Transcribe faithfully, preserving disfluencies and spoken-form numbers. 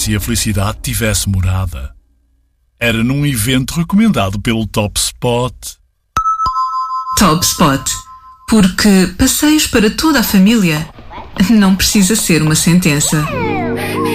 se a felicidade tivesse morada, era num evento recomendado pelo Top Spot. Top Spot. Porque passeios para toda a família não precisa ser uma sentença.